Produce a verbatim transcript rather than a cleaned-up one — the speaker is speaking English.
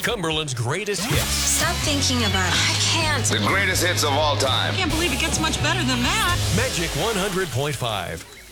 Cumberland's greatest hits. Stop thinking about it. I can't. The greatest hits of all time. I can't believe it gets much better than that. Magic one hundred point five.